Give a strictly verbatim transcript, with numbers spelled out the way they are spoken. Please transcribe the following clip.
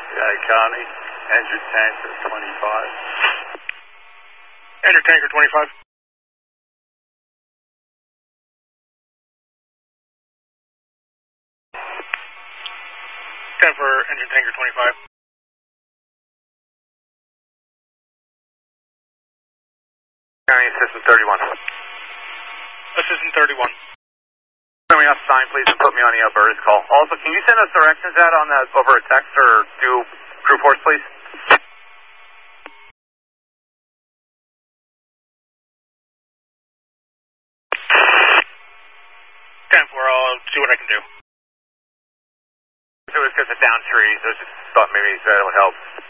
Yeah, County, engine tanker twenty-five. Engine tanker twenty-five. ten for engine tanker twenty-five. County Assistant thirty-one. Assistant thirty-one. Send me off sign, please, and put me on the upper call. Also, can you send us directions out on that over a text or do crew force, please? ten four, I'll see what I can do. It was because of down trees. I just thought maybe that'll help.